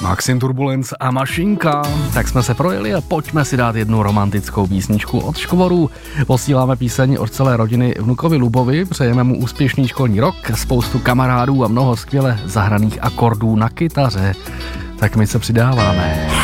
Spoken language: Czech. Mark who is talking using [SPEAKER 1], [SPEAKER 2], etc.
[SPEAKER 1] Maxim Turbulence a Mašinka. Tak jsme se projeli a pojďme si dát jednu romantickou písničku od Škvorů. Posíláme píseň od celé rodiny vnukovi Lubovi, přejeme mu úspěšný školní rok, spoustu kamarádů a mnoho skvěle zahraných akordů na kytaře. Tak my se přidáváme.